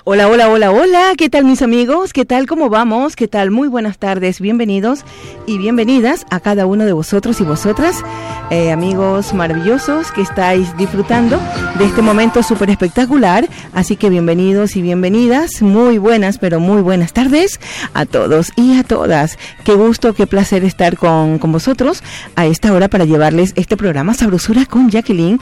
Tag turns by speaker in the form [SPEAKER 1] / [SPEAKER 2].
[SPEAKER 1] Hola, hola, hola, hola, ¿qué tal mis amigos? ¿Qué tal? ¿Cómo vamos? ¿Qué tal? Muy buenas tardes, bienvenidos y bienvenidas a cada uno de vosotros y vosotras, amigos maravillosos que estáis disfrutando de este momento súper espectacular, así que bienvenidos y bienvenidas, muy buenas, pero muy buenas tardes a todos y a todas. Qué gusto, qué placer estar con vosotros a esta hora para llevarles este programa Sabrosura con Jacqueline,